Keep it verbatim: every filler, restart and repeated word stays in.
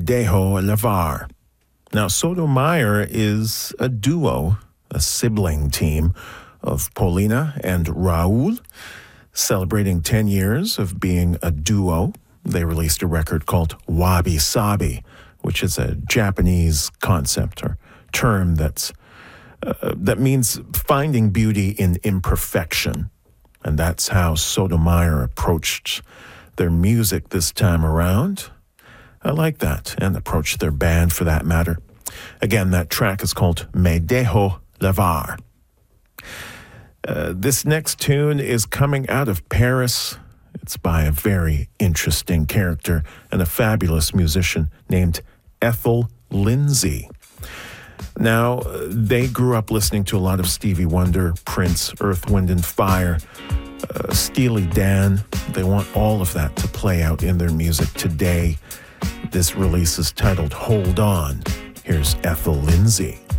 Dejo Lavar. Now, Sotomayor is a duo, a sibling team of Paulina and Raul. Celebrating ten years of being a duo, they released a record called Wabi Sabi, which is a Japanese concept or term that's uh, that means finding beauty in imperfection. And that's how Sotomayor approached their music this time around. I like that, and approached their band for that matter. Again, that track is called Me Dejo Lavar. Uh, this next tune is coming out of Paris. It's by a very interesting character and a fabulous musician named Ethel Lindsay. Now, they grew up listening to a lot of Stevie Wonder, Prince, Earth, Wind and Fire, uh, Steely Dan. They want all of that to play out in their music today. This release is titled Hold On. Here's Ethel Lindsay.